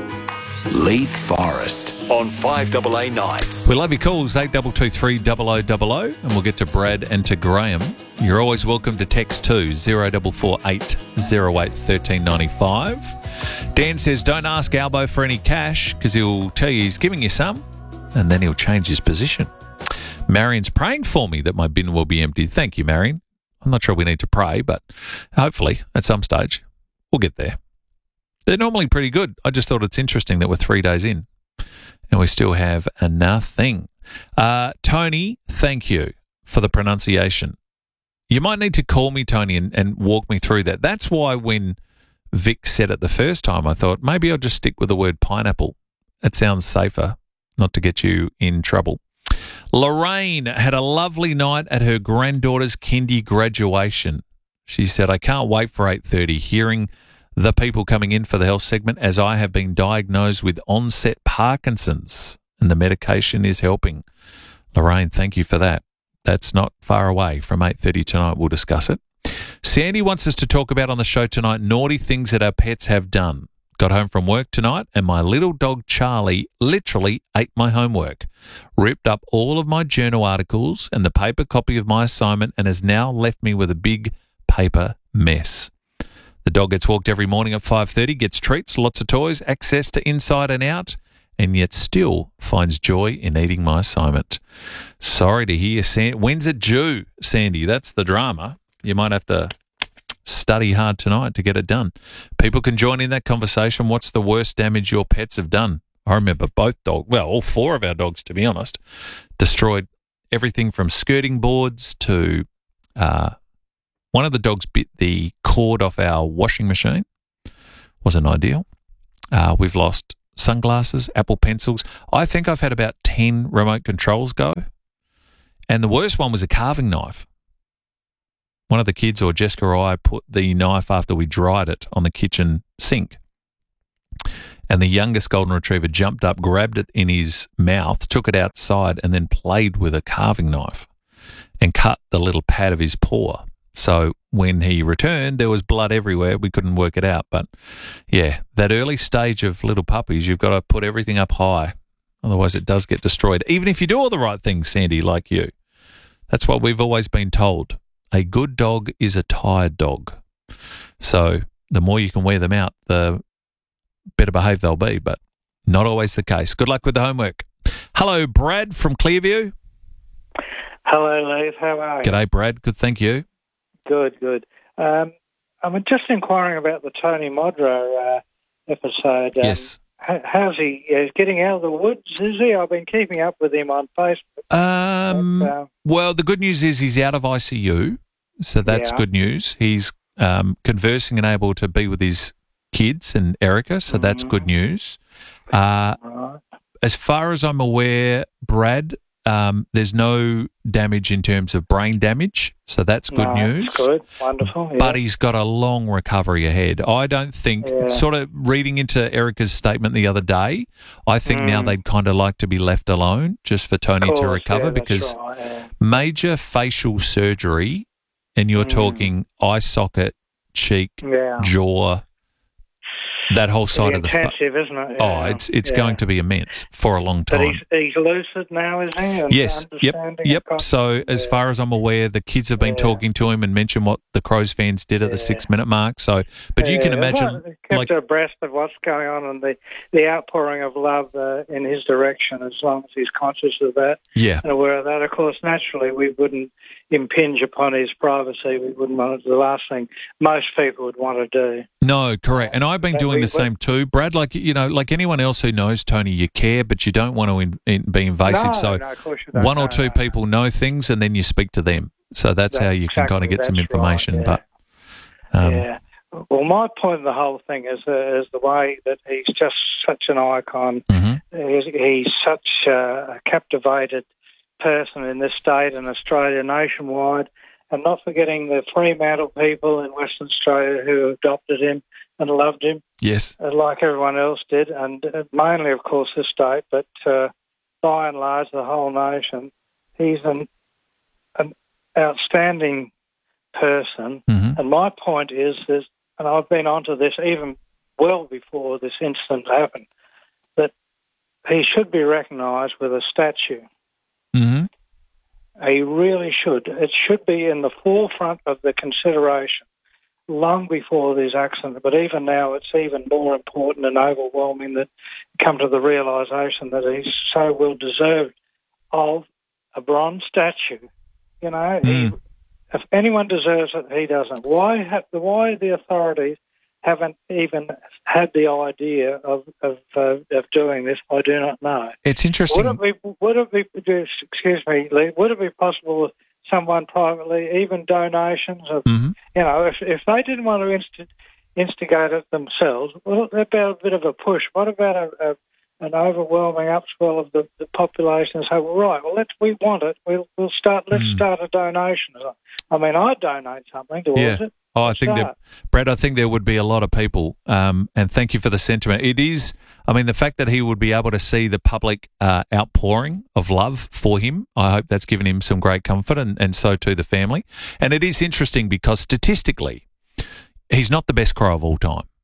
S21: Leith Forest on five A A nights.
S6: We love your calls, eight two two three double oh double oh, and we'll get to Brad and to Graham. You're always welcome to text too, zero four four eight zero eight one three nine five. Dan says, don't ask Albo for any cash because he'll tell you he's giving you some and then he'll change his position. Marion's praying for me that my bin will be emptied. Thank you, Marion. I'm not sure we need to pray, but hopefully at some stage we'll get there. They're normally pretty good. I just thought it's interesting that we're three days in and we still have nothing. Uh, Tony, thank you for the pronunciation. You might need to call me, Tony, and, and walk me through that. That's why when Vic said it the first time, I thought maybe I'll just stick with the word pineapple. It sounds safer, not to get you in trouble. Lorraine had a lovely night at her granddaughter's kindy graduation. She said, I can't wait for eight thirty, hearing the people coming in for the health segment as I have been diagnosed with onset Parkinson's and the medication is helping. Lorraine, thank you for that. That's not far away from eight thirty tonight. We'll discuss it. Sandy wants us to talk about on the show tonight naughty things that our pets have done. Got home from work tonight and my little dog Charlie literally ate my homework, ripped up all of my journal articles and the paper copy of my assignment and has now left me with a big paper mess. The dog gets walked every morning at five thirty, gets treats, lots of toys, access to inside and out, and yet still finds joy in eating my assignment. Sorry to hear, Sandy. When's it due, Sandy? That's the drama. You might have to study hard tonight to get it done. People can join in that conversation. What's the worst damage your pets have done? I remember both dogs, well, all four of our dogs, to be honest, destroyed everything from skirting boards to uh, one of the dogs bit the cord off our washing machine. Wasn't ideal. Uh, we've lost sunglasses, Apple pencils. I think I've had about ten remote controls go. And the worst one was a carving knife. One of the kids, or Jessica or I, put the knife after we dried it on the kitchen sink. And the youngest golden retriever jumped up, grabbed it in his mouth, took it outside, and then played with a carving knife and cut the little pad of his paw. So when he returned, there was blood everywhere. We couldn't work it out. But, yeah, that early stage of little puppies, you've got to put everything up high. Otherwise, it does get destroyed. Even if you do all the right things, Sandy, like you. That's what we've always been told. A good dog is a tired dog. So the more you can wear them out, the better behaved they'll be, but not always the case. Good luck with the homework. Hello, Brad from Clearview.
S1: Hello, Leith. How are you?
S6: G'day, Brad. Good, thank you.
S1: Good, good. Um, I'm just inquiring about the Tony Modro uh, episode. Um,
S6: yes.
S1: How, how's he? He's getting out of the woods, is he? I've been keeping up with him on Facebook.
S6: Um,
S1: but, uh,
S6: well, the good news is he's out of I C U, so that's
S1: Yeah.
S6: good news. He's um, conversing and able to be with his kids and Erica, so that's good news. Uh,
S1: right.
S6: As far as I'm aware, Brad, um, there's no damage in terms of brain damage, so that's good
S1: No,
S6: news.
S1: That's good. Wonderful. Yeah.
S6: But he's got a long recovery ahead. I don't think,
S1: Yeah.
S6: sort of reading into Erica's statement the other day, I think now
S1: Mm.
S6: they'd kind of like to be left alone just for Tony
S1: Of
S6: to
S1: course,
S6: recover
S1: yeah, that's
S6: because
S1: right, yeah.
S6: major facial surgery, and you're
S1: Mm.
S6: talking eye socket, cheek,
S1: Yeah.
S6: jaw, that whole side
S1: Pretty
S6: of the fa-
S1: intensive, isn't it?
S6: Oh,
S1: Yeah.
S6: it's it's
S1: Yeah.
S6: going to be immense for a long
S1: But
S6: time.
S1: he's, he's lucid now, is he? And
S6: Yes, yep,
S1: understanding
S6: yep.
S1: of-
S6: So as far as I'm aware, the kids have been talking to him and mentioned what the Crows fans did at the six minute mark. So, but you can
S1: Yeah,
S6: imagine,
S1: well, kept
S6: like,
S1: abreast of what's going on and the, the outpouring of love uh, in his direction, as long as he's conscious of that
S6: yeah,
S1: and aware of that. Of course, naturally, we wouldn't impinge upon his privacy. We wouldn't want it, the last thing most people would want to do.
S6: no, correct. And I've been
S1: But
S6: doing
S1: we-
S6: the same too, Brad. Like you know, like anyone else who knows Tony, you care, but you don't want to in, in, be invasive.
S1: No,
S6: so
S1: no, of course you don't.
S6: one or
S1: No,
S6: two
S1: no,
S6: people know things, and then you speak to them. So that's how you can
S1: Exactly,
S6: kind of get some
S1: that's right,
S6: information.
S1: yeah.
S6: But um,
S1: yeah. Well, my point of the whole thing is, uh, is the way that he's just such an icon.
S6: Mhm.
S1: He's, he's such a captivated person in this state and Australia nationwide, and not forgetting the Fremantle people in Western Australia who adopted him and loved him,
S6: yes,
S1: uh, like everyone else did, and uh, mainly, of course, this state, but uh, by and large, the whole nation. He's an, an outstanding person,
S6: Mhm.
S1: and my point is, is, and I've been onto this even well before this incident happened, that he should be recognised with a statue.
S6: hmm
S1: He really should. It should be in the forefront of the consideration long before this accident, but even now it's even more important and overwhelming that come to the realisation that he's so well deserved of a bronze statue. You know, he, if anyone deserves it, he doesn't. Why have, why the authorities haven't even had the idea of of, uh, of doing this, I do not know.
S6: It's interesting.
S1: Would it be, would it be, excuse me, Lee, would it be possible that someone privately, even donations of,
S6: Mm-hmm.
S1: you know, if if they didn't want to inst- instigate it themselves, what about a bit of a push? What about a, a an overwhelming upswell of the, the population and say, well, right, well, let's, we want it, we'll, we'll start, let's
S6: Mm.
S1: start a donation. I mean, I'd donate something towards
S6: Yeah.
S1: it.
S6: Oh, I think that,
S1: Start.
S6: Brad, I think there would be a lot of people, um, and thank you for the sentiment. It is, I mean, the fact that he would be able to see the public uh, outpouring of love for him, I hope that's given him some great comfort, and, and so too the family. And it is interesting because statistically, he's not the best crow of all time.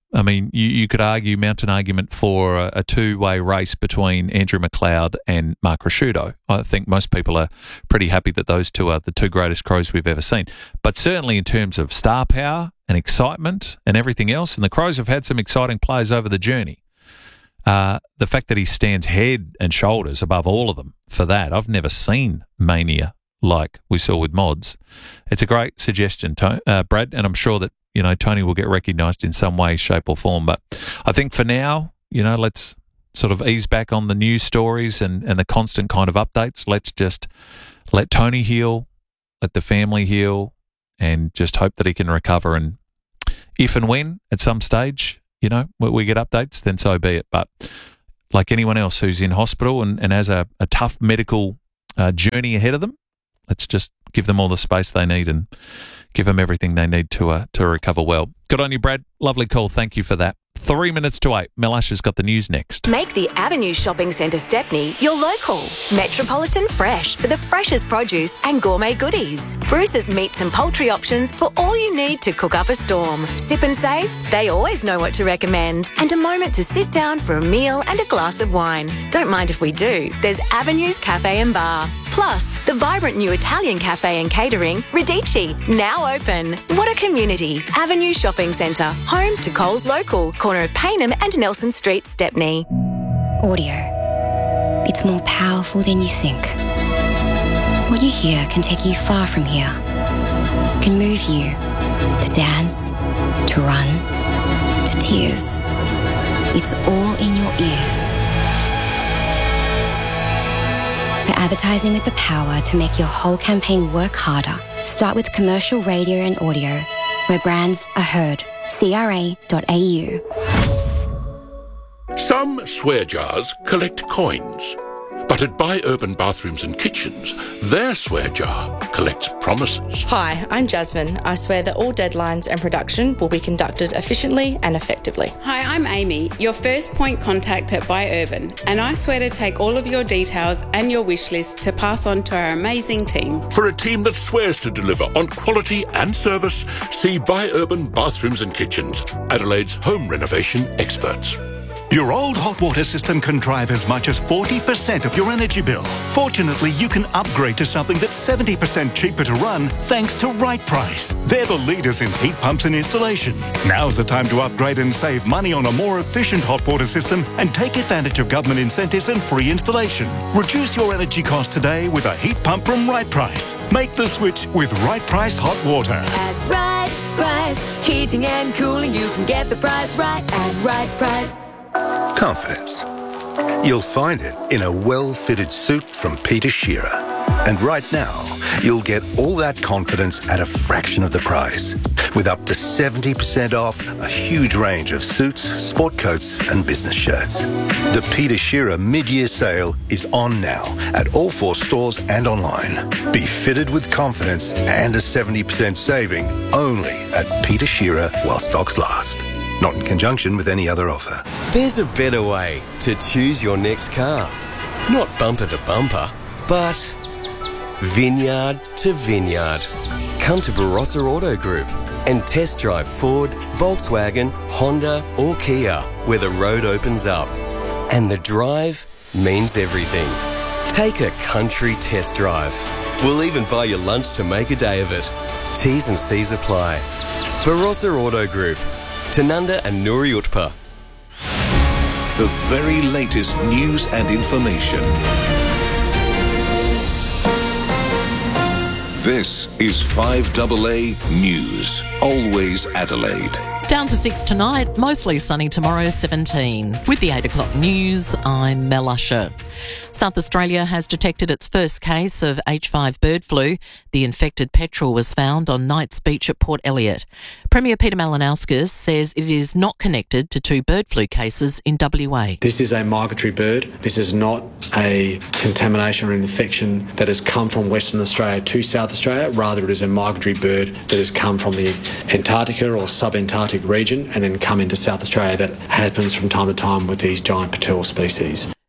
S6: I mean, you, you could argue, mount an argument for a, a two-way race between Andrew McLeod and Mark Ricciuto. I think most people are pretty happy that those two are the two greatest Crows we've ever seen. But certainly in terms of star power and excitement and everything else, and the Crows have had some exciting players over the journey. Uh, the fact that he stands head and shoulders above all of them for that, I've never seen mania like we saw with Mods. It's a great suggestion, to- uh, Brad, and I'm sure that, you know, Tony will get recognised in some way, shape or form. But I think for now, you know, let's sort of ease back on the news stories and, and the constant kind of updates. Let's just let Tony heal, let the family heal, and just hope that he can recover. And if and when at some stage, you know, we get updates, then so be it. But like anyone else who's in hospital and, and has a, a tough medical uh, journey ahead of them, let's just give them all the space they need and give them everything they need to uh, to recover well. Good on you, Brad. Lovely call. Thank you for that. Three minutes to eight. Mel Asher's got the news next.
S3: Make the Avenue Shopping Centre Stepney your local. Metropolitan Fresh for the freshest produce and gourmet goodies. Bruce's meats and poultry options for all you need to cook up a storm. Sip and Save, they always know what to recommend. And a moment to sit down for a meal and a glass of wine. Don't mind if we do. There's Avenue's Cafe and Bar. Plus, the vibrant new Italian cafe and catering, Radici, now open. What a community. Avenue Shopping Centre, home to Coles Local, corner of Paynham and Nelson Street, Stepney.
S4: Audio. It's more powerful than you think. What you hear can take you far from here. It can move you to dance, to run, to tears. It's all in your ears. For advertising with the power to make your whole campaign work harder, start with commercial radio and audio, where brands are heard. C R A dot A U.
S7: Some swear jars collect coins, but at Buy Urban Bathrooms and Kitchens, their swear jar collects promises.
S8: Hi, I'm Jasmine. I swear that all deadlines and production will be conducted efficiently and effectively.
S9: Hi, I'm Amy, your first point contact at Buy Urban, and I swear to take all of your details and your wish list to pass on to our amazing team.
S7: For a team that swears to deliver on quality and service, see Buy Urban Bathrooms and Kitchens, Adelaide's home renovation experts.
S20: Your old hot water system can drive as much as forty percent of your energy bill. Fortunately, you can upgrade to something that's seventy percent cheaper to run thanks to Right Price. They're the leaders in heat pumps and installation. Now's the time to upgrade and save money on a more efficient hot water system and take advantage of government incentives and free installation. Reduce your energy costs today with a heat pump from Right Price. Make the switch with Right Price Hot Water.
S27: At Right Price, heating and cooling, you can get the price right at Right Price.
S28: Confidence. You'll find it in a well-fitted suit from Peter Shearer. And right now, you'll get all that confidence at a fraction of the price. With up to seventy percent off a huge range of suits, sport coats and business shirts. The Peter Shearer mid-year sale is on now at all four stores and online. Be fitted with confidence and a seventy percent saving only at Peter Shearer while stocks last. Not in conjunction with any other offer.
S29: There's a better way to choose your next car. Not bumper to bumper, but vineyard to vineyard. Come to Barossa Auto Group and test drive Ford, Volkswagen, Honda or Kia, where the road opens up. And the drive means everything. Take a country test drive. We'll even buy you lunch to make a day of it. T's and C's apply. Barossa Auto Group. Tanunda and Nuri Utpa.
S5: The very latest news and information. This is five A A News. Always Adelaide.
S30: Down to six tonight, mostly sunny tomorrow, seventeen. With the eight o'clock news, I'm Mel Usher. South Australia has detected its first case of H five bird flu. The infected petrel was found on Knights Beach at Port Elliot. Premier Peter Malinauskas says it is not connected to two bird flu cases in W A.
S31: This is a migratory bird. This is not a contamination or infection that has come from Western Australia to South Australia. Rather, it is a migratory bird that has come from the Antarctica or sub-Antarctic region and then come into South Australia. That happens from time to time with these giant petrel species.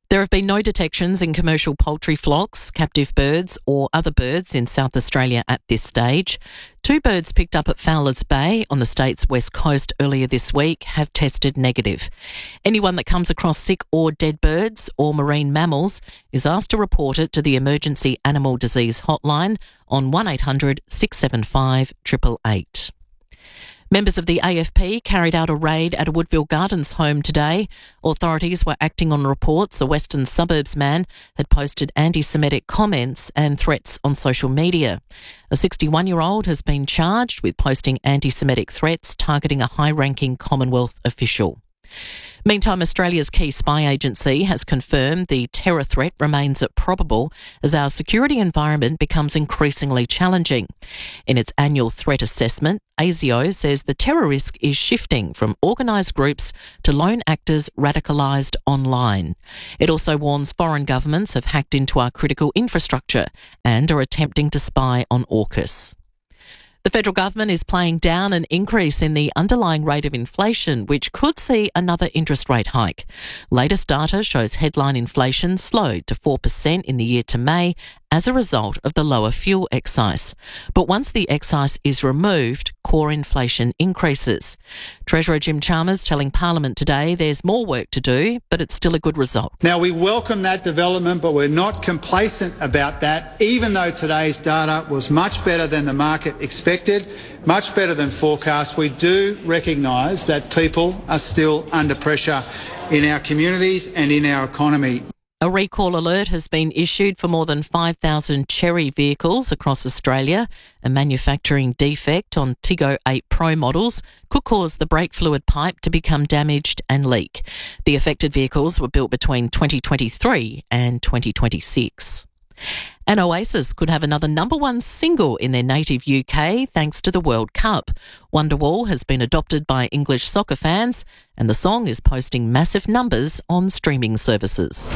S30: There have been no detections in commercial poultry flocks, captive birds or other birds in South Australia at this stage. Two birds picked up at Fowler's Bay on the state's west coast earlier this week have tested negative. Anyone that comes across sick or dead birds or marine mammals is asked to report it to the Emergency Animal Disease Hotline on one eight hundred six seven five eight eight eight. Members of the A F P carried out a raid at a Woodville Gardens home today. Authorities were acting on reports a Western Suburbs man had posted anti-Semitic comments and threats on social media. A sixty-one-year-old has been charged with posting anti-Semitic threats targeting a high-ranking Commonwealth official. Meantime, Australia's key spy agency has confirmed the terror threat remains probable as our security environment becomes increasingly challenging. In its annual threat assessment, ASIO says the terror risk is shifting from organised groups to lone actors radicalised online. It also warns foreign governments have hacked into our critical infrastructure and are attempting to spy on AUKUS. The federal government is playing down an increase in the underlying rate of inflation, which could see another interest rate hike. Latest data shows headline inflation slowed to four percent in the year to May as a result of the lower fuel excise. But once the excise is removed, core inflation increases. Treasurer Jim Chalmers telling Parliament today there's more work to do, but it's still a good result.
S10: Now, we welcome that development, but we're not complacent about that, even though today's data was much better than the market expected, much better than forecast. We do recognise that people are still under pressure in our communities and in our economy.
S30: A recall alert has been issued for more than five thousand Chery vehicles across Australia. A manufacturing defect on Tiggo eight Pro models could cause the brake fluid pipe to become damaged and leak. The affected vehicles were built between twenty twenty-three and twenty twenty-six. And Oasis could have another number one single in their native U K thanks to the World Cup. Wonderwall has been adopted by English soccer fans and the song is posting massive numbers on streaming services.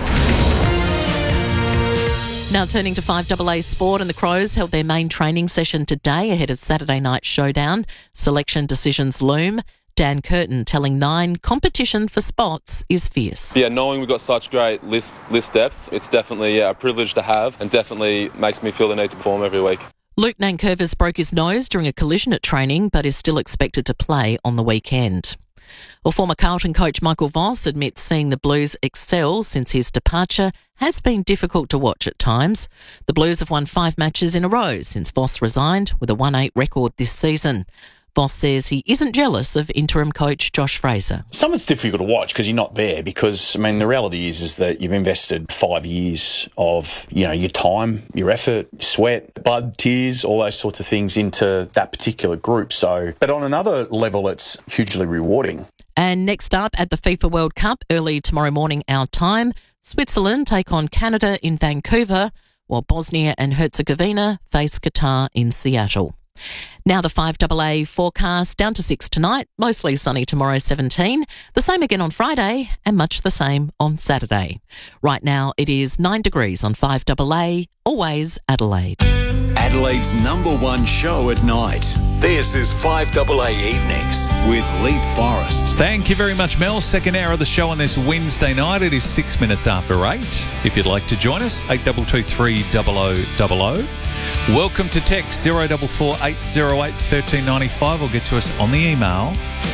S30: Now turning to five A A Sport, and the Crows held their main training session today ahead of Saturday night's showdown. Selection decisions loom. Dan Curtin telling Nine competition for spots is fierce.
S11: Yeah, knowing we've got such great list list depth, it's definitely yeah, a privilege to have and definitely makes me feel the need to perform every week.
S30: Luke Nankervis broke his nose during a collision at training but is still expected to play on the weekend. Well, former Carlton coach Michael Voss admits seeing the Blues excel since his departure has been difficult to watch at times. The Blues have won five matches in a row since Voss resigned with a one eight record this season. Voss says he isn't jealous of interim coach Josh Fraser.
S12: Some of it's difficult to watch because you're not there because, I mean, the reality is is that you've invested five years of, you know, your time, your effort, your sweat, blood, tears, all those sorts of things into that particular group. So, but on another level, it's hugely rewarding.
S30: And next up at the FIFA World Cup, early tomorrow morning our time, Switzerland take on Canada in Vancouver, while Bosnia and Herzegovina face Qatar in Seattle. Now the five A A forecast, down to six tonight, mostly sunny tomorrow, seventeen. The same again on Friday and much the same on Saturday. Right now it is nine degrees on five A A, always Adelaide.
S21: Adelaide's number one show at night. This is five A A Evenings with Leith Forrest.
S6: Thank you very much, Mel. Second hour of the show on this Wednesday night. It is six minutes after eight. If you'd like to join us, eight two two three zero zero zero zero. Welcome to text zero four four eight zero eight one three nine five or get to us on the email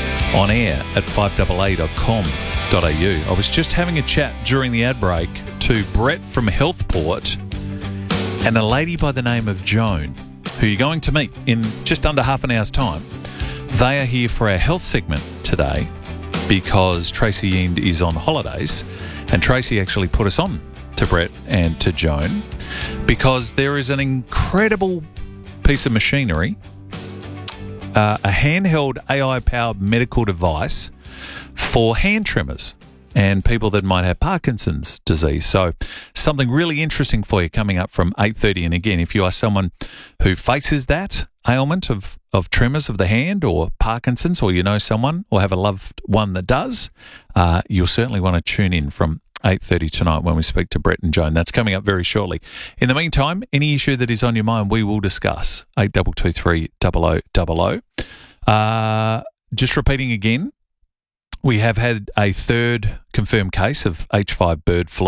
S6: on air at five A A dot com dot a u. I was just having a chat during the ad break to Brett from Healthport and a lady by the name of Joan, who you're going to meet in just under half an hour's time. They are here for our health segment today because Tracy Eend is on holidays, and Tracy actually put us on to Brett and to Joan because there is an incredible piece of machinery, uh, a handheld A I-powered medical device for hand trimmers and people that might have Parkinson's disease. So something really interesting for you coming up from eight thirty. And again, if you are someone who faces that ailment of, of tremors of the hand or Parkinson's, or you know someone or have a loved one that does, uh, you'll certainly want to tune in from eight thirty tonight when we speak to Brett and Joan. That's coming up very shortly. In the meantime, any issue that is on your mind, we will discuss. eight two two three zero zero zero zero. Uh, just repeating again, we have had a third confirmed case of H five bird flu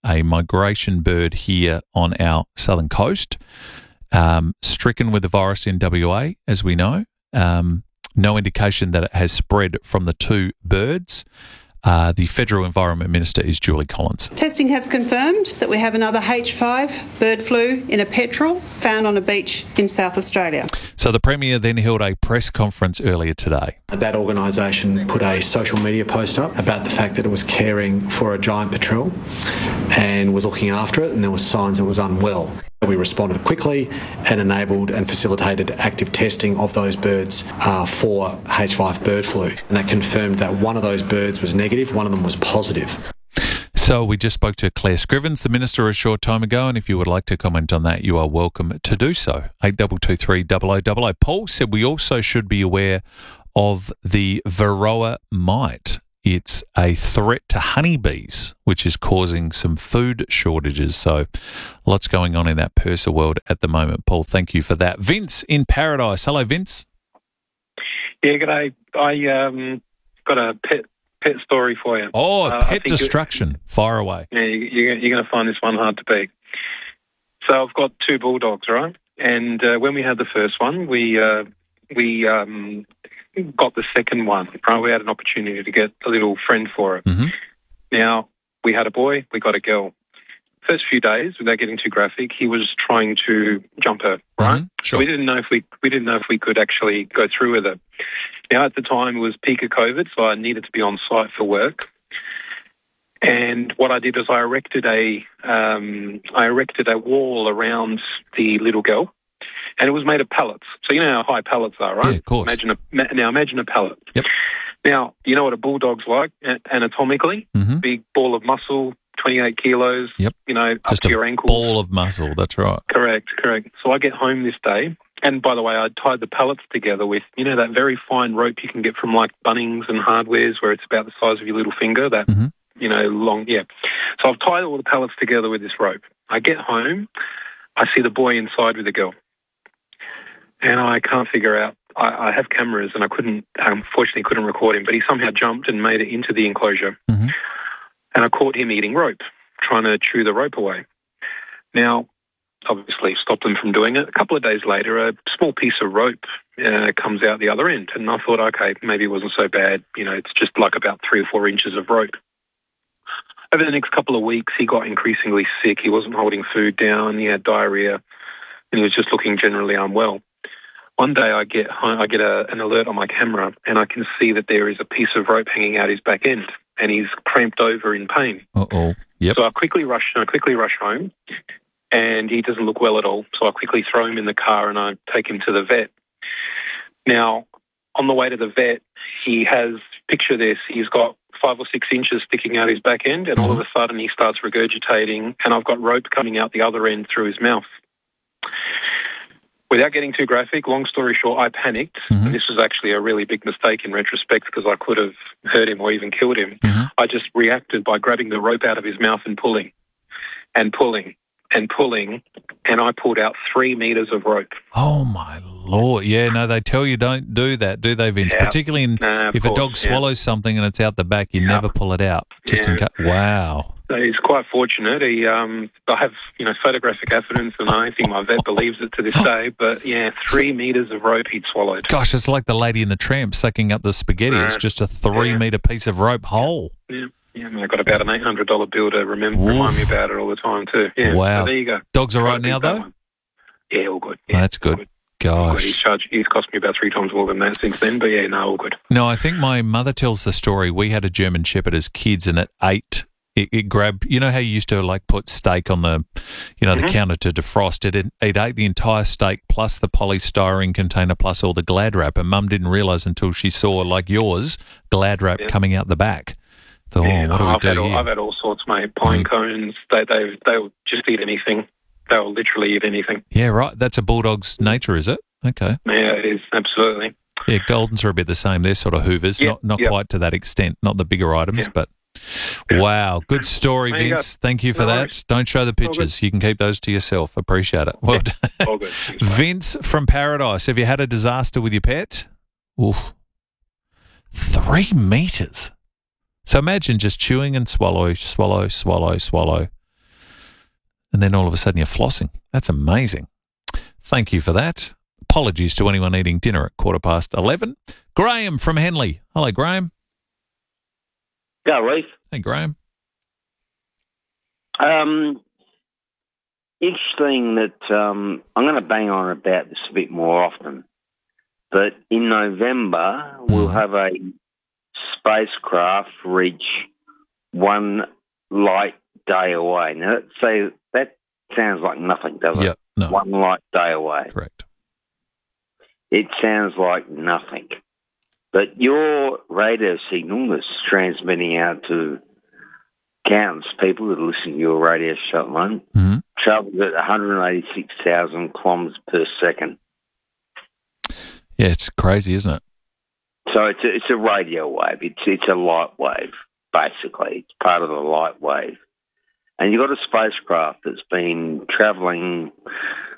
S6: a migration bird here on our southern coast, um, stricken with the virus in W A, as we know. Um, no indication that it has spread from the two birds. Uh, the Federal Environment Minister is Julie Collins.
S13: Testing has confirmed that we have another H five bird flu in a petrel found on a beach in South Australia.
S6: So the Premier then held a press conference earlier today.
S31: That organisation put a social media post up about the fact that it was caring for a giant petrel and was looking after it, and there were signs it was unwell. We responded quickly and enabled and facilitated active testing of those birds uh, for H five bird flu. And that confirmed that one of those birds was negative, one of them was positive.
S6: So we just spoke to Claire Scrivens, the Minister, a short time ago, and if you would like to comment on that, you are welcome to do so. eight two two three, double oh double oh. Paul said we also should be aware of the Varroa mite. It's a threat to honeybees, which is causing some food shortages. So lots going on in that purser world at the moment. Paul, thank you for that. Vince in Paradise. Hello, Vince.
S14: Yeah, g'day. I um, got a pet pet story for you.
S6: Oh,
S14: uh,
S6: pet destruction. Fire away.
S14: Yeah, you, you're going to find this one hard to beat. So I've got two bulldogs, right? And uh, when we had the first one, we uh, we um, got the second one. Right? We had an opportunity to get a little friend for it.
S6: Mm-hmm.
S14: Now we had a boy, we got a girl. First few days, without getting too graphic, he was trying to jump her. Right?
S6: Mm-hmm. Sure.
S14: We didn't know if we we didn't know if we could actually go through with it. Now at the time it was peak of COVID, so I needed to be on site for work. And what I did is I erected a um, I erected a wall around the little girl, and it was made of pallets. So you know how high pallets are, right?
S6: Yeah, of course.
S14: Imagine a now imagine a pallet.
S6: Yep.
S14: Now you know what a bulldog's like anatomically.
S6: Mm-hmm.
S14: Big ball of muscle, twenty-eight kilos.
S6: Yep.
S14: You know,
S6: Just
S14: up to
S6: a
S14: your ankles.
S6: ball of muscle. That's right.
S14: Correct, correct. So I get home this day, and by the way, I tied the pallets together with, you know, that very fine rope you can get from like Bunnings and Hardwares, where it's about the size of your little finger. That.
S6: Mm-hmm.
S14: You know, long, yeah. So I've tied all the pallets together with this rope. I get home, I see the boy inside with the girl. And I can't figure out, I, I have cameras and I couldn't, unfortunately couldn't record him, but he somehow jumped and made it into the enclosure.
S6: Mm-hmm.
S14: And I caught him eating rope, trying to chew the rope away. Now, obviously stopped him from doing it. A couple of days later, a small piece of rope uh, comes out the other end. And I thought, okay, maybe it wasn't so bad. You know, it's just like about three or four inches of rope. Over the next couple of weeks, he got increasingly sick. He wasn't holding food down. He had diarrhea, and he was just looking generally unwell. One day, I get home, I get a, an alert on my camera, and I can see that there is a piece of rope hanging out his back end, and he's cramped over in pain.
S6: Uh oh. Yep.
S14: So I quickly rush. I quickly rush home, and he doesn't look well at all. So I quickly throw him in the car, and I take him to the vet. Now, on the way to the vet, he has picture this. He's got five or six inches sticking out his back end, and all of a sudden he starts regurgitating, and I've got rope coming out the other end through his mouth. Without getting too graphic, long story short, I panicked,
S6: Mm-hmm.
S14: and this was actually a really big mistake in retrospect because I could have hurt him or even killed him.
S6: Mm-hmm.
S14: I just reacted by grabbing the rope out of his mouth and pulling, and pulling, and pulling, and I pulled out three metres of rope.
S6: Oh, my Lord. Yeah, no, they tell you don't do that, do they, Vince?
S14: Yeah.
S6: Particularly in,
S14: No, of
S6: if a
S14: course,
S6: dog
S14: yeah.
S6: swallows something and it's out the back, you
S14: Yeah.
S6: never pull it out. Just in
S14: Yeah.
S6: case. Wow.
S14: So he's quite fortunate. He, um, I have, you know, photographic evidence, and I think my vet believes it to this day. But yeah, three metres of rope he'd swallowed.
S6: Gosh, it's like the Lady in the Tramp sucking up the spaghetti.
S14: No.
S6: It's just a three-metre piece of rope whole.
S14: Yeah, yeah. I mean, I got about an eight hundred dollar bill to remember, remind me about it all the time too. Yeah.
S6: Wow.
S14: So there you go.
S6: Dogs all right
S14: Gotta
S6: now,
S14: beat that
S6: though?
S14: one. Yeah, all good. Yeah,
S6: That's good.
S14: all good. He's
S6: Gosh.
S14: charged. He's cost me about three times more than that since then. But yeah, no, all good.
S6: No, I think my mother tells the story. We had a German Shepherd as kids, and it ate. It, it grabbed. You know how you used to like put steak on the, you know, the
S14: Mhm.
S6: counter to defrost it. it. It ate the entire steak plus the polystyrene container plus all the Glad wrap, and Mum didn't realise until she saw, like yours, Glad wrap
S14: Yeah.
S6: coming out the back. Thought,
S14: Yeah,
S6: oh, what do we
S14: I've
S6: do
S14: had all,
S6: here?
S14: I've had all sorts, mate. Pine
S6: Mm.
S14: cones. They they they'll just eat anything. They'll literally eat anything.
S6: Yeah, right. That's a bulldog's nature, is it? Okay.
S14: Yeah, it is absolutely.
S6: Yeah, Goldens are a bit the same. They're sort of hoovers,
S14: Yep,
S6: not not
S14: yep.
S6: quite to that extent, not the bigger items,
S14: Yeah.
S6: but wow, good story,
S14: There you go.
S6: Vince. Thank you for
S14: No
S6: that.
S14: worries.
S6: Don't show the
S14: good.
S6: pictures. You can keep those to yourself. Appreciate it. Well done.
S14: All good.
S6: Vince from Paradise. Have you had a disaster with your pet? Oof. Three metres. So imagine just chewing and swallow, swallow, swallow, swallow. and then all of a sudden you're flossing. That's amazing. Thank you for that. Apologies to anyone eating dinner at quarter past eleven. Graham from Henley. Hello, Graham.
S2: Go, Reef.
S6: Hey, Graham.
S2: Um, interesting that um, I'm going to bang on about this a bit more often, but in November mm. we'll have a spacecraft reach one light day away. Now, say that sounds like nothing, doesn't
S6: yep,
S2: it?
S6: No.
S2: One light day away.
S6: Correct.
S2: It sounds like nothing. But your radio signal that's transmitting out to countless people that listen to your radio show at the moment
S6: mm-hmm.
S2: travels at one hundred eighty-six thousand kilometres per second.
S6: Yeah, it's crazy, isn't it?
S2: So it's a, it's a radio wave. It's it's a light wave, basically. It's part of the light wave. And you've got a spacecraft that's been travelling